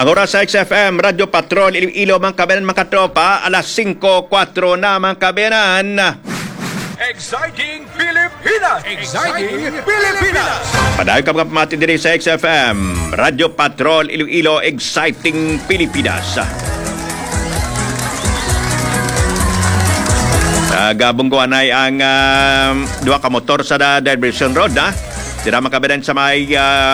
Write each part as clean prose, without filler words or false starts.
Ang oras sa XFM, Radyo Patrol, Iloilo, mga kabayan, mga katropa, alas 5:04 na, mga kabayanan. Exciting Pilipinas! Exciting Pilipinas! Padayon ka mga pamati diri sa XFM, Radyo Patrol, Iloilo, Exciting Pilipinas. Gabungguan ay ang dua ka motor sa Diversion Road, ha? Dira mga kabayan sa may...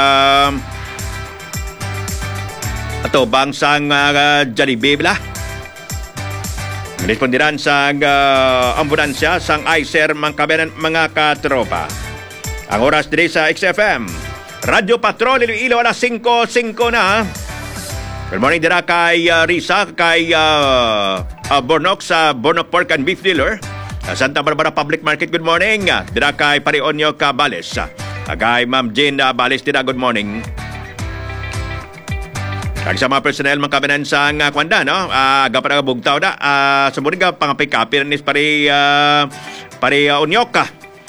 Ato bangsang Jollibee bala. Respondiran sa ambulansya sang ICER mga katropa. Ang oras diri sa XFM Radyo Patrol Iloilo, alas 5:05 na. Good morning dira kay Risa, kay Bornok sa Bornok Pork and Beef Dealer sa Santa Barbara Public Market. Good morning dira kay Parionio Cabales. Kay Ma'am Jane Bales dira, good morning. Kag sa mga personnel mga kabanan sa kwanda, no? Gapara nga bugtaw da. Sumuri ka pangapay-kapi nis pari Onyoka.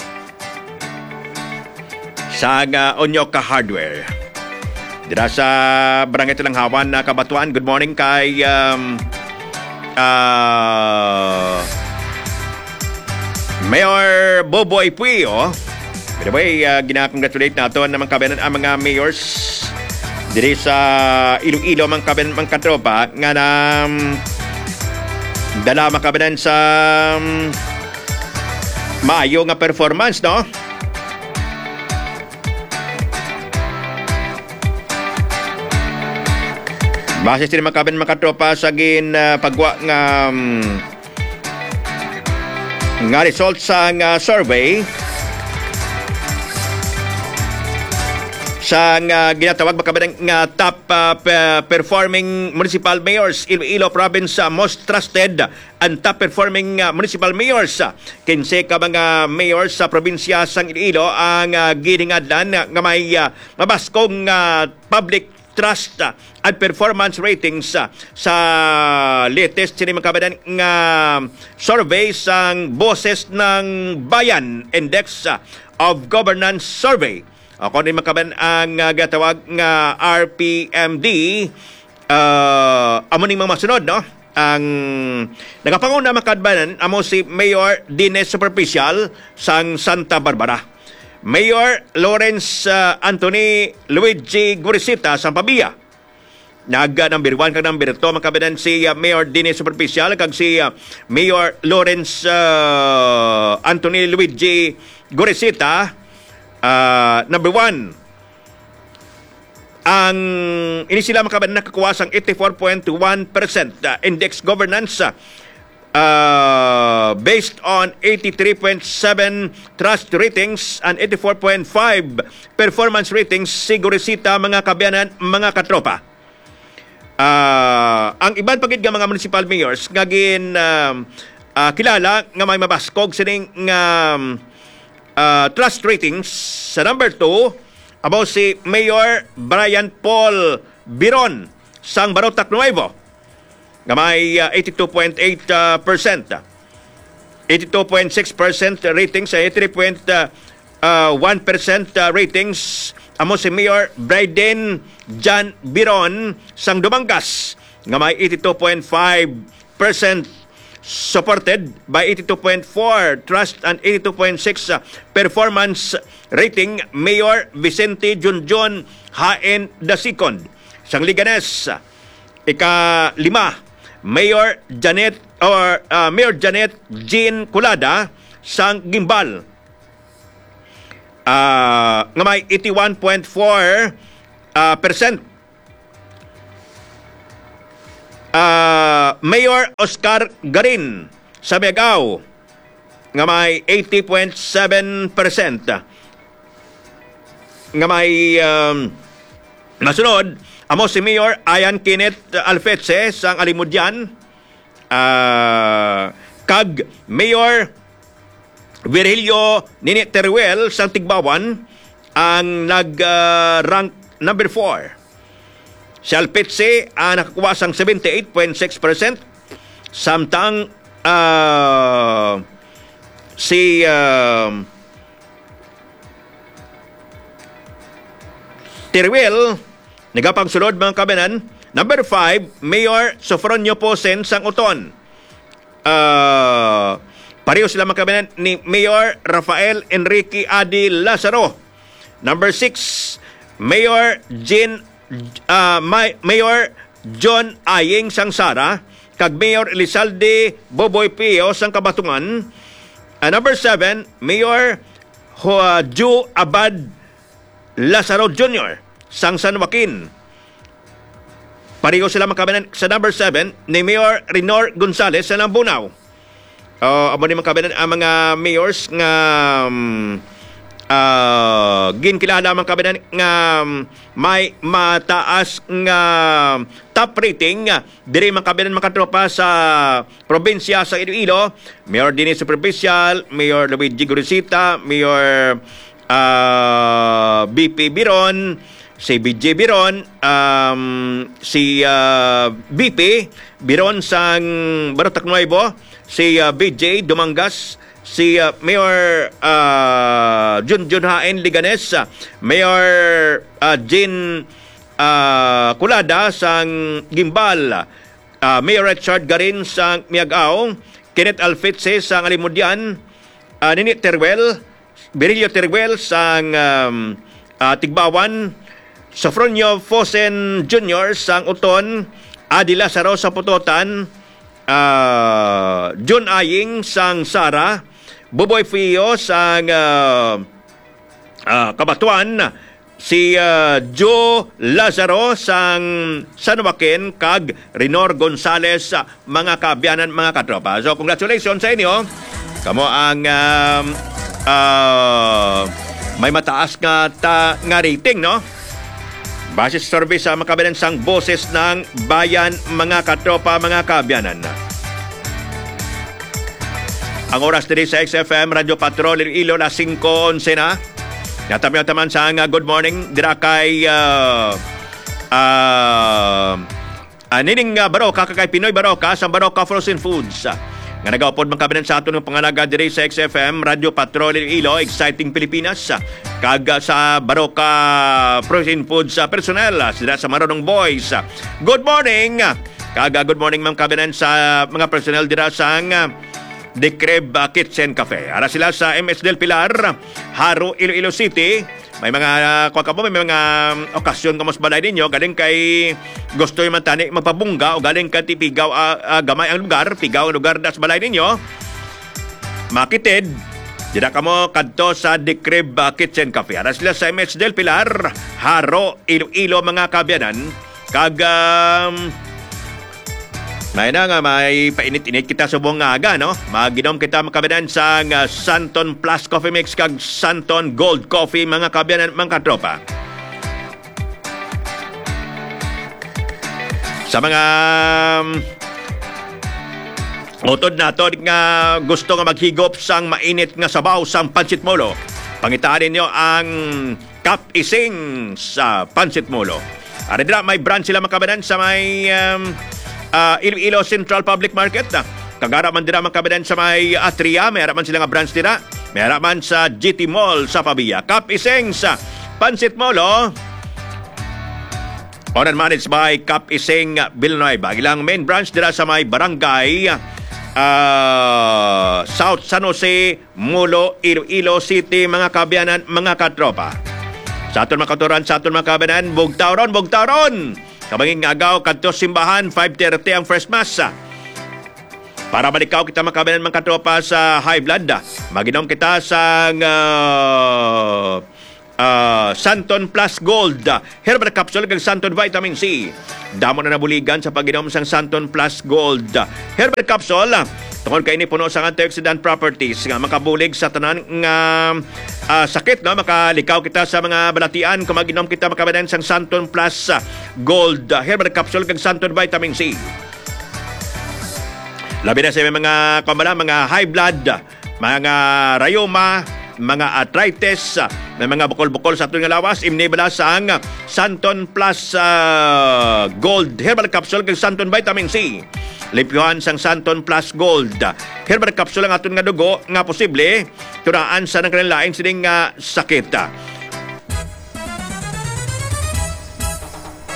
Sa Onyoka Hardware. Dira sa Barangay Talanghawan na Kabatuan. Good morning kay Mayor Boboy Puyo. By the way, ginakongratulate nato ang mga kabanan ang mga mayors diri sa Iloilo, mga kabanan, mga katropa, nga na dala mga kabanan sa maayo nga performance, no? Base sila mga kabanan, mga katropa sa pagwa nga result sa survey sa ginatawag makabadang top performing municipal mayors. Iloilo Province most trusted and top performing municipal mayors. 15 ka mga mayors sa probinsya sang Iloilo ang giningadlan nga may mabaskong public trust at performance ratings sa latest sini makabadan nga survey sang Boses ng Bayan Index of Governance Survey. Ako rin makaban ang gatawag nga RPMD. Amo ning mga masunod, no? Ang nagapanguna makadbanan amo si Mayor Dines Superficial sang Santa Barbara. Mayor Lawrence Anthony Luigi Gurisita sang Pabia. Number 1 kag number 2 makabanan si Mayor Dines Superficial kag si Mayor Lawrence Anthony Luigi Gurisita. Number 1, ang ini sila makabanan nakakuha sang 84.1% index governance based on 83.7 trust ratings and 84.5 performance ratings. Sigurisita mga kabayanan, mga katropa. Ang iban pagid nga mga municipal mayors nga kilala nga may mabaskog sining trust ratings. Sa number 2, about si Mayor Brian Paul Biron sang Barotac Nuevo nga may 82.8%. 82.6% ratings, 83.1% ratings amo si Mayor Bryden John Biron sang Dumangas nga may 82.5% supported by 82.4 trust and 82.6 performance rating. Mayor Vicente Junjun Haen II sang Liganes. Ika-5, Mayor Janet Jean Culada sang Gimbal nga may 81.4%. Mayor Oscar Garin sa Miagao nga may 80.7%. Nga may nasunod amo si Mayor Ayan Kenneth Alfetse sang Alimudyan, kag Mayor Virgilio Nini Teruel sang Tigbawan ang nag-rank number 4. Si Alpetse nakakuha sang 78.6%. Samtang si Teruel Nagapang sulod mga kabanan. Number 5, Mayor Sofronio Posen sang Uton. Pareho sila mga kabanan ni Mayor Rafael Enrique Adi Lazaro. Number 6, Mayor Mayor John Aying sang Sara kag Mayor Elizalde Boboy Pio sang Kabatungan. Number 7, Mayor Ju Abad Lazaro Jr. sang San Joaquin. Pareho sila makabanan sa number 7 ni Mayor Rinor Gonzales sa Lambunaw. Amo ni makabanan ang mga mayors nga ginkilala mga kabanan nga may mataas nga top rating diri mga kabanan mga tropa sa probinsya sa Iloilo. Mayor Dennis Provincial, Mayor Luigi Gorisita, Mayor BP Biron, si BJ Biron, si BP Biron sang Barotac Nuevo, si BJ Dumangas, si Mayor Junjun Haen Liganes, Mayor Jean Kulada sang Gimbal, Mayor Richard Garin sang Miagao, Kenneth Alfitse sang Alimudian, Nini Teruel, Berilio Teruel sang Tigbawan, Sofronio Fosen Jr. sang Uton, Adi Lazaro sa Putotan, John Aying sang Sara, Boboy Fio sang Kabatuan, si Joe Lazaro sang San Joaquin kag Rinor Gonzales mga kaabyanan mga katropa. So congratulations sa inyo. Kamo ang may mataas nga rating, no? Base sa survey sa mga kabayan sang boses ng bayan mga katropa mga kaabyanan. Ang oras diri sa XFM Radio Patrol Iloilo na 5:11 na. Natamyo taman sa good morning dira kay Nining Baroka kay Pinoy Baroka sa Baroka Frozen Foods. Nga nagaupod mga kabayan sa aton ng pangalaga diri sa XFM Radio Patrol Iloilo Exciting Pilipinas. Kag sa Baroka Frozen Foods personnel sila sa Marunong Boys. Good morning. Kag good morning mga kabayan sa mga personnel dira sang The Crib Kitchen Cafe. Ara sila sa MS Del Pilar, Haro, Iloilo City. May mga may mga okasyon kamos balay ninyo galing kay gusto yung matani magpabungga o galing kay tipigaw gamay ang lugar, pigaw ang lugar das balay ninyo. Makitid dira kamo kadto sa The Crib Kitchen Cafe. Ara sila sa MS Del Pilar, Haro, Iloilo mga kabyanan. Kag may na nga, may painit-init kita sa buong aga, no? Maginom kita mga kabayan sa Santon Plus Coffee Mix kag Santon Gold Coffee mga kabayan mga katropa. Sa mga utod nato nga gusto nga maghigop sang mainit nga sabaw sang Pancit Molo, pangitaan ninyo ang Cup Ising sa Pancit Molo. Aridra, may brand sila mga kabayan sa may Iloilo Central Public Market. Kagara man dira mga kabayan sa may Atria, may harapan sila nga branch dira. May harapan sa GT Mall sa Pabia. Cup Ising sa Pancit Molo, owned and managed by Cup Ising Villanueva. Ilang main branch dira sa may barangay South San Jose, Molo, Iloilo City mga kabayanan mga katropa. Sa aton mga katuran, sa aton mga kabayanan, Bugtauron! Kabanging agaw kadto simbahan 5:30 ang first mass. Para malikaw kita makabayan mga katropa sa high blood. Maginom kita sa Santon Plus Gold Herbal Capsule kag Santon Vitamin C. Damo na nabuligan sa paginom sang Santon Plus Gold Herbal Capsule. Tungod kay ini puno sa antioxidant properties nga makabulig sa tanan nga sakit, no? Makalikaw kita sa mga balatian kung mag-inom kita makabayan sang Santon Plus Gold Herbal Capsule kag Santon Vitamin C. Labi na sa mga kamala, mga high blood, mga rayoma, mga arthritis, may mga bukol-bukol sa atong lawas, imnibala sa ang Santon Plus Gold Herbal Capsule kag Santon Vitamin C. Lipyuhan sang Santon Plus Gold Herbal Capsule ang aton nga dugo nga posible tunaan sa nang kanilaing sining sakit.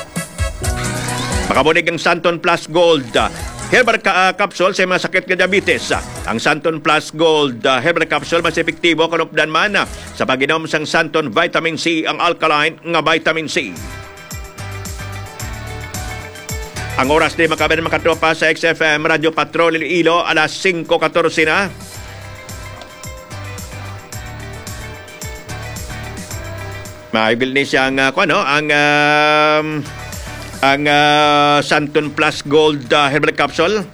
Makabunig ang Santon Plus Gold Herbal Capsule sa mga sakit nga diabetes. Ang Santon Plus Gold Herbal Capsule mas epektibo kanupdan man sa pag-inom sang Santon Vitamin C, ang alkaline nga vitamin C. Ang oras din makabayan makatropa sa XFM Radio Patrol Iloilo, alas 5:14 na. Maibil ni siyang ang Santon Plus Gold Herbal Capsule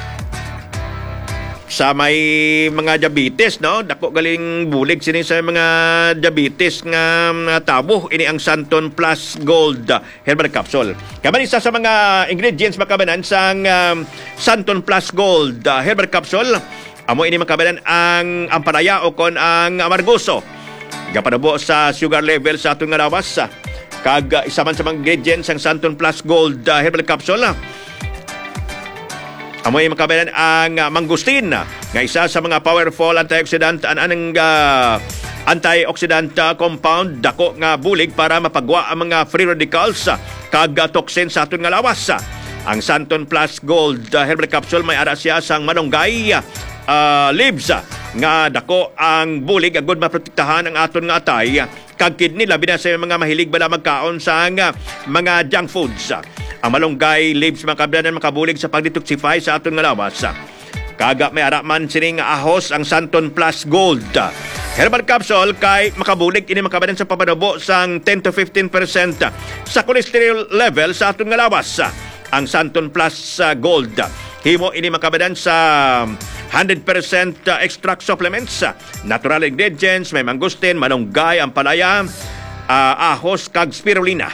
sa may mga diabetes, no? Dako galing bulig sini sa mga diabetes nga tabo ini ang Santon Plus Gold Herbal Capsule. Kaman isa sa mga ingredients makabanan sang Santon Plus Gold Herbal Capsule, amo ini makabanan ang ampalaya o kon ang amargoso. Gapanabo sa sugar level sa atong nga lawas. Kag isa man sa mga ingredients ang Santon Plus Gold Herbal Capsule. Amoy makabayan ang mangustin nga isa sa mga powerful antioxidant antioxidant compound dako nga bulig para mapagwa ang mga free radicals kag toxin sa aton nga lawas. Ang Santon Plus Gold Herbal Capsule may ara siya sang manunggay leaves nga dako ang bulig agud maprotektahan ang aton nga atay kag kidney labi na sa mga mahilig bala magkaon sa mga junk foods. Ang malunggay leaves makabanan makabulig sa pag-detoxify sa aton nga lawas. Kaga may ara man sining ahos ang Santon Plus Gold Herbal Capsule kay makabulig ini makabanan sa papanubo sang 10 to 15% sa cholesterol level sa aton nga lawas. Ang Santon Plus Gold himo ini makabanan sa 100% extract supplements, natural ingredients, may mangustin, manunggay, ampalaya, ahos, kag spirulina.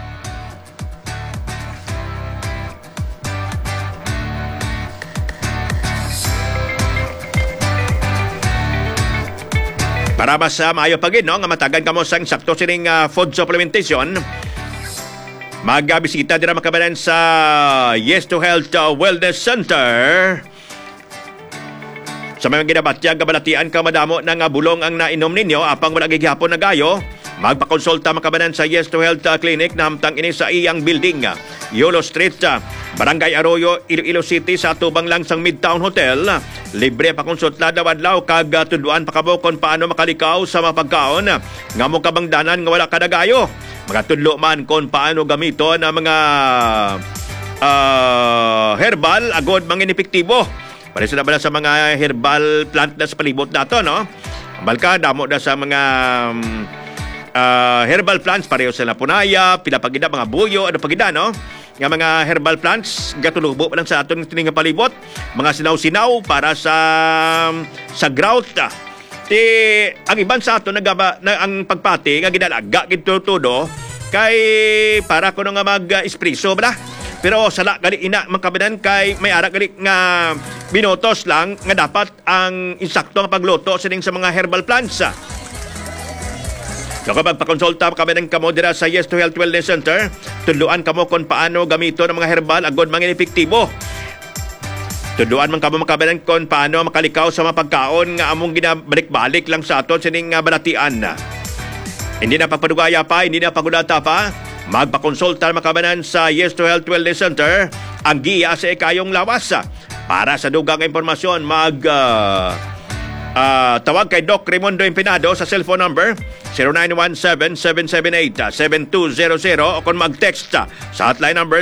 Para mas maayo pagin, no, nga matagan kamo sang sakto sining food supplementation, magbisita dira makabanan sa Yes to Health Wellness Center. Sa mga ginabatyag kabalatian ka madamo ng bulong ang nainom ninyo apang wala gigihapon na gayo, magpakonsulta makabanan sa Yes to Health Clinic na hamtang ini sa iyang building, Yolo Street, Barangay Arroyo, Iloilo City sa tubang lang sang Midtown Hotel. Libre pa konsulta daw kag tuduan pa kamo kung paano makalikaw sa mga pagkaon nga mo kabangdanan nga wala kada gayo. Magatudlo man kung paano gamiton ang mga herbal agod mangin epektibo. Pareso na ba sa mga herbal plant na sa palibot nato, no? Balka, damo na sa mga herbal plants, pareho sa lapunaya, pinapagida, mga buyo, ano pagida, no? Nga mga herbal plants, gatulubo pa lang sa aton tining palibot, mga sinaw-sinaw para sa grout. Ang iban sa aton, ang pagpati, nga ginalaga, gitutudo, kay para ko nga mag-espresso ba? Pero sala gali ina makabanan kay may ara gali nga binotos lang nga dapat ang insakto nga pagluto sining sa mga herbal plants. So kapag pakonsulta makabanan kamo dira sa Yes to Health Wellness Center, tuluan kamo kung paano gamito ng mga herbal agod mangin epektibo. Tuluan man kamo makabanan kung paano makalikaw sa mga pagkaon nga among ginabalik-balik lang sa aton sining balatian. Hindi na papadugaya pa, hindi na pagudata pa. Magpakonsulta makabanan sa Yes to Health Wellness Center, ang giya sa ikayong lawas. Para sa dugang impormasyon, tawag kay Doc Raimundo Empinado sa cellphone number 0917-778-7200 o kung mag-text sa hotline number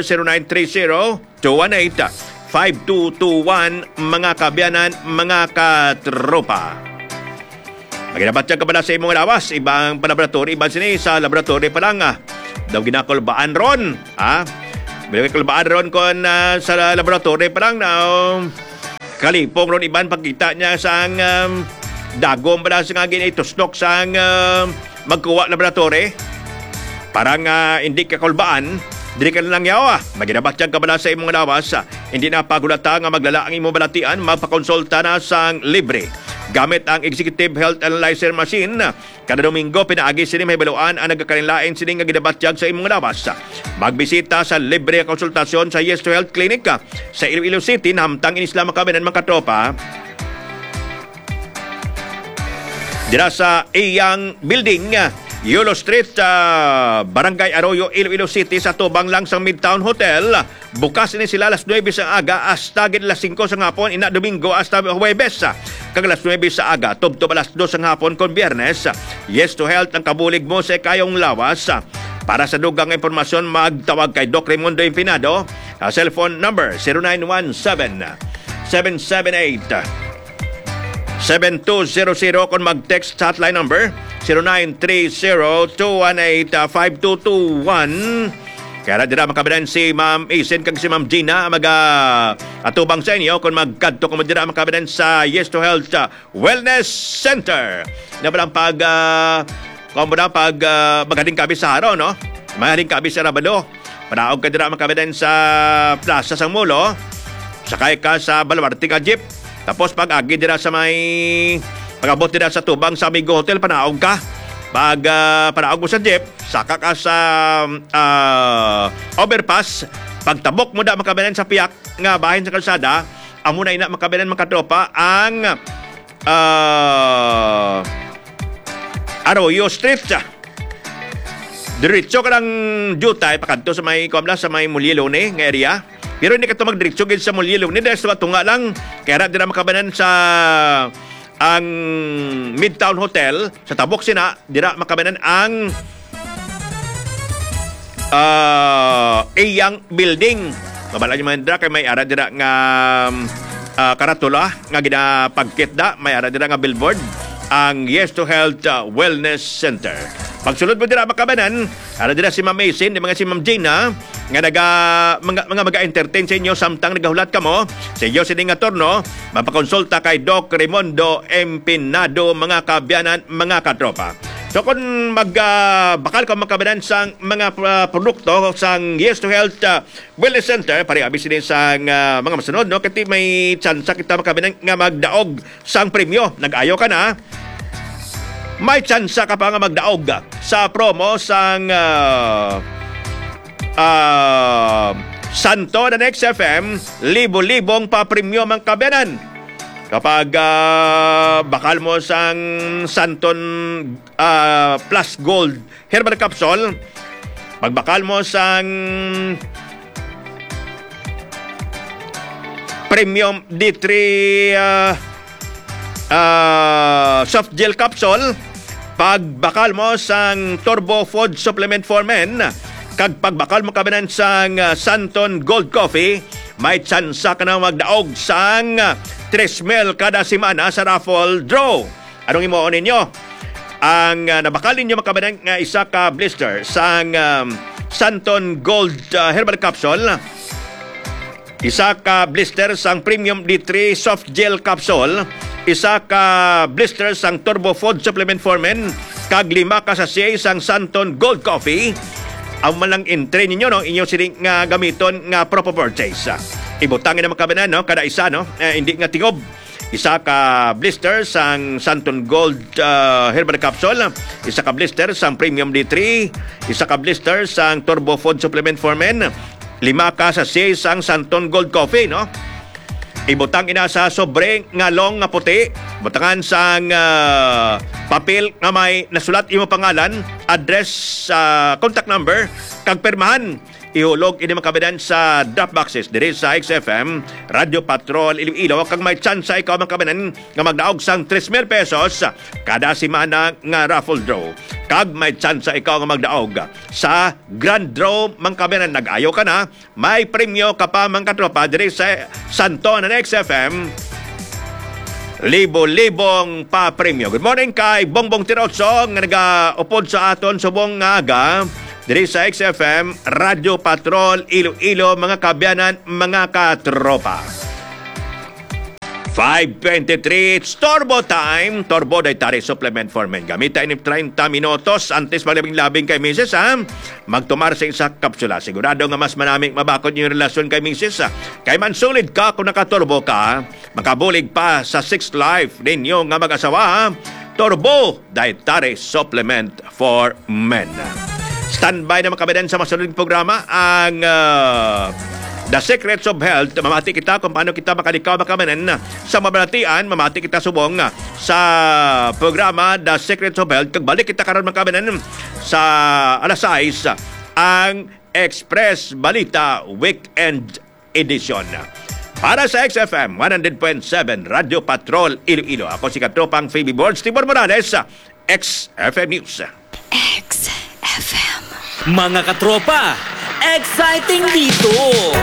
0930-218-5221 mga kabyanan, mga katropa. Maginabatyan ka pala sa imong lawas, ibang laboratory, ibang sini sa laboratory pa lang daw ginakulbaan ron. Ginakulbaan ron kung sa laboratory pa lang na kalipong ron iban pagkita niya sa dagom pala sa nga ginitustok sa magkuha laboratory. Parang hindi kakulbaan, dili ka lang yawa. Maginabatyan ka pala sa imong lawas, hindi na pagulata nga maglala ang imong balatian, magpakonsulta na sang libre. Gamit ang Executive Health Analyzer Machine, kada Domingo pinaagi sini may baluan ang nagkakanilain sini nga gidabatyag sa imong lawas. Magbisita sa libre konsultasyon sa Yes to Health Clinic sa Iloilo City na hamtang inisla makabanan mga katropa. Dira sa iyang building, Yulo Street, Barangay Arroyo, Iloilo City sa tubang lang sa Midtown Hotel. Bukas ni sila alas 9 sa aga hasta gid alas 5 sa hapon, ina Domingo hasta Huwebes. Kag alas 9 sa aga, tubtob alas 2 sa hapon kon Biyernes. Yes to Health ang kabulig mo sa kayong lawas. Para sa dugang impormasyon, magtawag kay Doc Raimundo Empinado. Cellphone number 0917-778-7200 kung mag-text sa hotline number 0930-218-5221. Kaya dira makabilan si Ma'am Isin kag si Ma'am Gina atubang sa inyo kung magkadto kung dira makabilan sa Yes to Health Wellness Center. Nabalang maghaling kabi sa araw, no? Maghaling kabi sa Rabado. Panaog ka dira makabilan sa Plaza Sang Mulo. Sakay ka sa Baluarte ka jeep. Tapos pag-agi dira sa pag-abot dira sa tubang sa Amigo Hotel, panaog ka. Panaog mo sa jeep, saka ka sa overpass. Pagtabok mo da makabilan sa piyak nga bahin sa kalsada, amo na ina makabilan makatropa ang Arroyo Street. Diretso ka ng jutay pakadto sa may Mulyelone nga area. Pero hindi ka ito magdiretso gid sa Mulyelone dahil sa tunga lang. Kaya dira makabanan sa ang Midtown Hotel sa Tabok Sina, dira makabanan ang Iyang Building. Mabala nyo man dira kay may ara dira nga karatula nga ginapagkit da, may ara dira nga billboard ang Yes to Health Wellness Center. Pagsulod mo dira makabanan, ara dira si Ma'am Mason, di mga si Ma'am Gina nga mga maga-entertain sa inyo samtang nagahulat ka mo sa iyo sining nga turno, mapakonsulta kay Doc Raimundo Empinado, mga kabyanan, mga katropa. So kung bakal ka makabanan sa mga produkto sang Yes to Health Wellness Center, pare-abis din sa mga masunod, no? Kasi may tsansa kita makabanan nga magdaog sang premyo. Nag-ayo ka na, may tsansa ka pa nga magdaog sa promo sang Santo na Next FM, libo-libong pa-premyo mang kabanan. Kapag bakal mo sang Santon Plus Gold Herbal Capsule, pagbakal mo sang Premium D3 Soft Gel Capsule, pagbakal mo sang Turbo Food Supplement for Men, kag pagbakal mo kabanan sang Santon Gold Coffee, may tsansa ka na magdaog sang 3 kada semana sa raffle draw. Anong imoon ninyo? Ang nabakal ninyo makabanan nga isa ka blister sang Santon Gold Herbal Capsule, isa ka blister sang Premium D3 Soft Gel Capsule, isa ka blister sang Turbo Food Supplement for Men, kag 5 ka sachet sang Santon Gold Coffee. Ang malang entry ninyo, no, inyo siling nga gamiton nga proper purchase. Ibutangin na makabanan, no, kada isa, no, hindi nga tingob. Isa ka blister sang Santon Gold Herbal Capsule, isa ka blister sang Premium D3, isa ka blister sang Turbo Food Supplement for Men, 5 ka sachet sang Santon Gold Coffee, no. Ibutang ina sa sobre nga long nga puti, butangan sang papel nga may nasulat imo pangalan, address, contact number, kag permahan. Ihulog ini makabadan sa drop boxes diri sa XFM Radio Patrol Iloilo, kag may chance ikaw makabadan nga magdaog sang 3,000 pesos kada semana nga raffle draw. Kag may chance ikaw nga magdaog sa grand draw mangkabadan. Nag-ayo ka na, may premyo ka pa mga katropa diri sa Santo na XFM, libo-libong pa premyo. Good morning kay Bongbong Tirotso nga nag-upod sa aton subong nga aga diri sa XFM Radio Patrol Iloilo, mga kabyanan, mga katropa. 5:23, it's Turbo time. Turbo Dietary Supplement for Men. Gamitan ni 30 minutos antes maglabing-labing kay Mrs. Magtumar sa isa kapsula. Sigurado nga mas manaming mabakod yung relasyon kay Mrs. Kay man solid ka kung nakaturbo ka, makabulig pa sa 6 life ninyo nga mag-asawa. Turbo Dietary Supplement for Men. Standby na makabadan sa masunod programa ang The Secrets of Health. Mamati kita kung paano kita makalikaw makamanan sa mabalatian. Mamati kita subong sa programa The Secrets of Health. Kagbalik kita karon makamanan sa alas 6 ang Express Balita Weekend Edition. Para sa XFM 100.7 Radio Patrol Iloilo. Ako si Katropang Phoebe Boards, Timor Morales, XFM News. XFM. Mga katropa, exciting dito!